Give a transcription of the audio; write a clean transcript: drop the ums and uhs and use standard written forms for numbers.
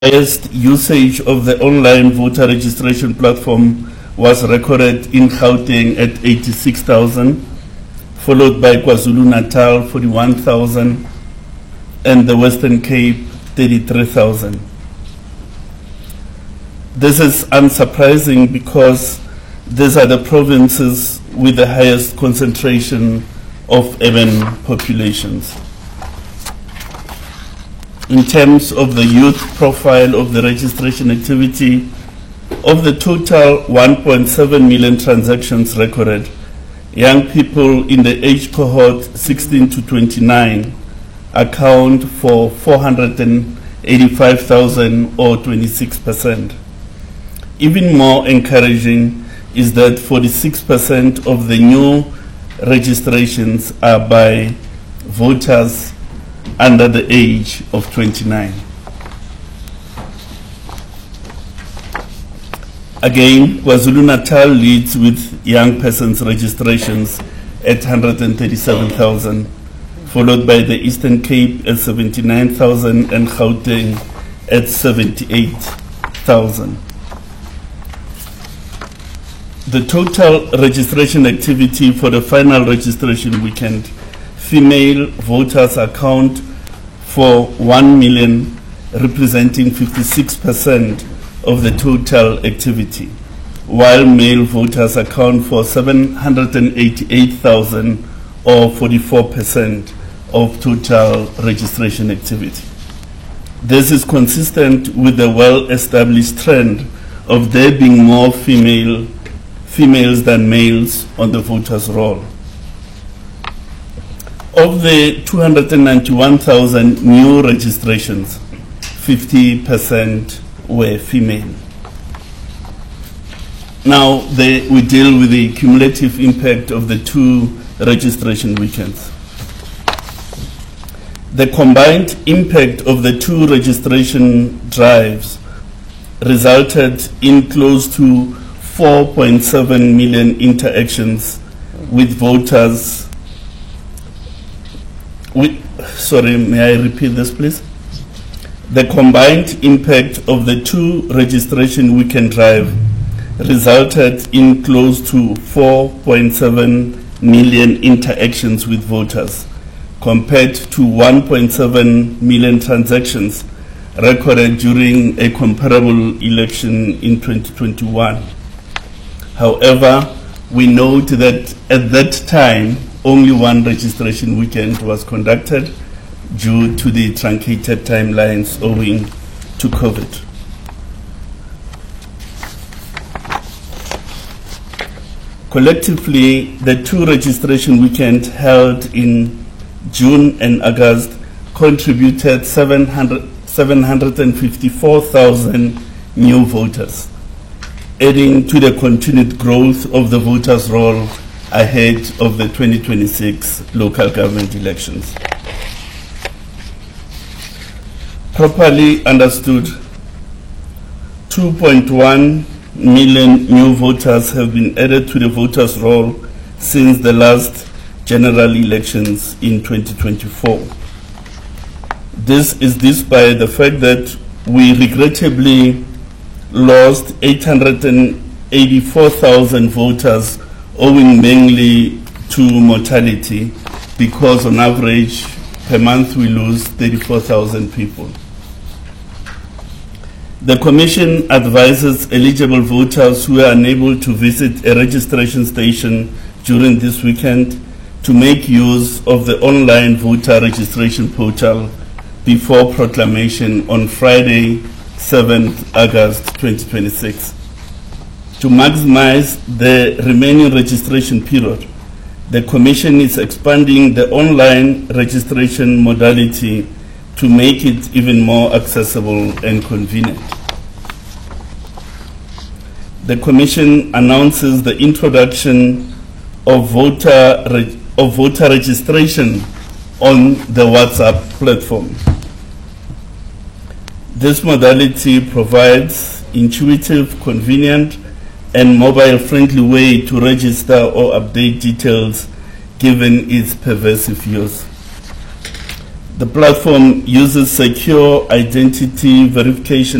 highest usage of the online voter registration platform was recorded in Gauteng at 86,000, followed by KwaZulu-Natal 41,000, and the Western Cape 33,000. This is unsurprising because these are the provinces with the highest concentration of urban populations. In terms of the youth profile of the registration activity, of the total 1.7 million transactions recorded, young people in the age cohort 16 to 29 account for 485,000 or 26%. Even more encouraging is that 46% of the new registrations are by voters under the age of 29. Again, KwaZulu-Natal leads with young persons registrations at 137,000, followed by the Eastern Cape at 79,000 and Gauteng at 78,000. The total registration activity for the final registration weekend, female voters account for 1 million, representing 56% of the total activity, while male voters account for 788,000 or 44% of total registration activity. This is consistent with the well-established trend of there being more females than males on the voters' roll. Of the 291,000 new registrations, 50% were female. Now we deal with the cumulative impact of the two registration weekends. The combined impact of the two registration drives resulted in close to 4.7 million interactions with voters. Sorry, may I repeat this, please? The combined impact of the two registration weekend drive resulted in close to 4.7 million interactions with voters, compared to 1.7 million transactions recorded during a comparable election in 2021. However, we note that at that time, only one registration weekend was conducted due to the truncated timelines owing to COVID. Collectively, the two registration weekends held in June and August contributed 754,000 new voters, adding to the continued growth of the voters' roll ahead of the 2026 local government elections. Properly understood, 2.1 million new voters have been added to the voters' roll since the last general elections in 2024. This is despite the fact that we regrettably lost 884,000 voters, owing mainly to mortality, because on average per month we lose 34,000 people. The Commission advises eligible voters who are unable to visit a registration station during this weekend to make use of the online voter registration portal before proclamation on Friday, 7th August 2026. To maximize the remaining registration period, the Commission is expanding the online registration modality to make it even more accessible and convenient. The Commission announces the introduction of voter registration on the WhatsApp platform. This modality provides intuitive, convenient, and mobile-friendly way to register or update details given its pervasive use. The platform uses secure identity verification